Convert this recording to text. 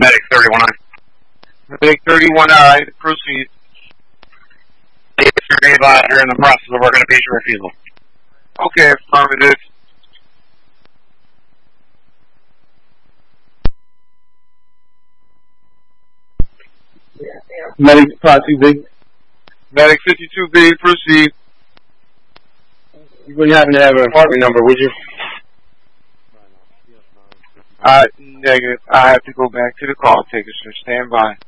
Medic 31I. Medic 31I, proceed. You're in the process of working a patient refusal. Okay, affirmative. Medic Posse B. Medic 52B, proceed. You wouldn't happen to have an apartment number, would you? Negative. I have to go back to the call taker, sir. Stand by.